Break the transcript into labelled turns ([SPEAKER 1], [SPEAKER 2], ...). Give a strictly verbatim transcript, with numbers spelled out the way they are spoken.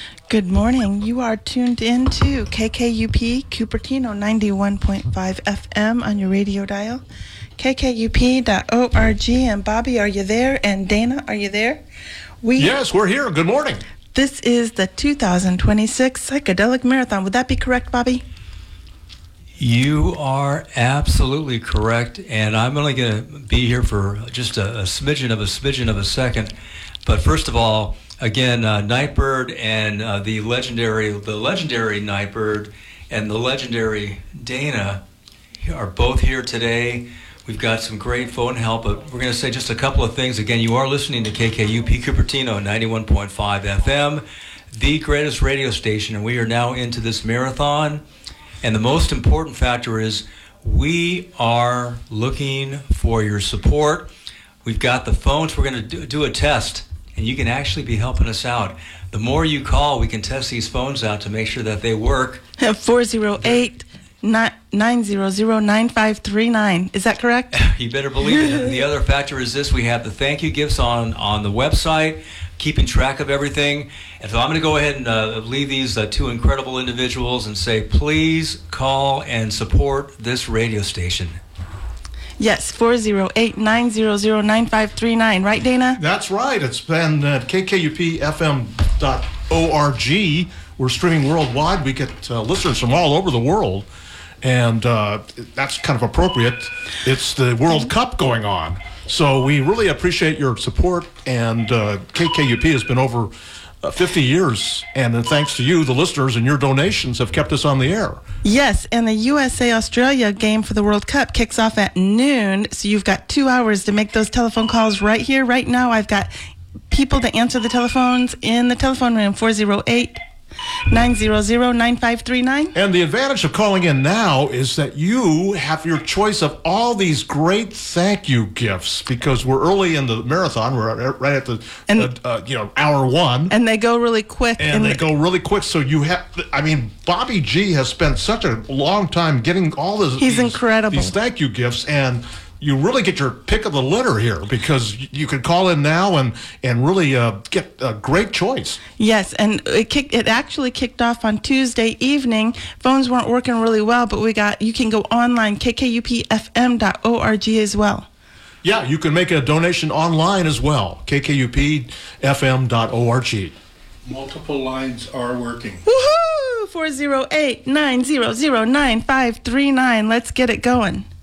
[SPEAKER 1] Good morning. You are tuned in to K K U P Cupertino ninety-one point five F M on your radio dial, K K U P dot org. And Bobby, are you there? And Dana, are you there? We
[SPEAKER 2] Yes, we're here. Good morning.
[SPEAKER 1] This is the two thousand twenty-six Psychedelic Marathon. Would that be correct, Bobby?
[SPEAKER 3] You are absolutely correct, and I'm only going to be here for just a, a smidgen of a smidgen of a second. But first of all, again, uh, Nightbird and uh, the legendary, the legendary Nightbird and the legendary Dana are both here today. We've got some great phone help, but we're going to say just a couple of things. Again, you are listening to K K U P Cupertino ninety-one point five F M, the greatest radio station, and we are now into this marathon. And the most important factor is we are looking for your support. We've got the phones. We're going to do, do a test, and you can actually be helping us out. The more you call, we can test these phones out to make sure that they work.
[SPEAKER 1] four oh eight, nine hundred, nine five three nine. Is that correct?
[SPEAKER 3] You better believe it. And the other factor is this. We have the thank you gifts on, on the website, keeping track of everything. And so I'm going to go ahead and uh, leave these uh, two incredible individuals and say, please call and support this radio station.
[SPEAKER 1] Yes, four oh eight, nine hundred, nine five three nine. Right, Dana?
[SPEAKER 2] That's right. It's been at K K U P F M dot org. We're streaming worldwide. We get uh, listeners from all over the world. And uh, that's kind of appropriate. It's the World Cup going on. So we really appreciate your support. And uh, K K U P has been over uh, fifty years. And uh, thanks to you, the listeners, and your donations have kept us on the air.
[SPEAKER 1] Yes, and the U S A-Australia game for the World Cup kicks off at noon. So you've got two hours to make those telephone calls right here, right now. I've got people to answer the telephones in the telephone room, four oh eight, nine hundred, nine five three nine.
[SPEAKER 2] And the advantage of calling in now is that you have your choice of all these great thank you gifts, because we're early in the marathon. We're right at the
[SPEAKER 1] and,
[SPEAKER 2] uh, uh, you know hour one,
[SPEAKER 1] and they go really quick.
[SPEAKER 2] And they go really quick. So you have, I mean, Bobby G has spent such a long time getting all this.
[SPEAKER 1] He's
[SPEAKER 2] these,
[SPEAKER 1] incredible.
[SPEAKER 2] These thank you gifts, and you really get your pick of the litter here, because you can call in now and and really uh, get a great choice.
[SPEAKER 1] Yes, and it kicked, it actually kicked off on Tuesday evening. Phones weren't working really well, but we got you can go online, K K U P F M dot org as well.
[SPEAKER 2] Yeah, you can make a donation online as well, K K U P F M dot org.
[SPEAKER 4] Multiple lines are working.
[SPEAKER 1] Woohoo! four oh eight, nine hundred, nine five three nine. Let's get it going.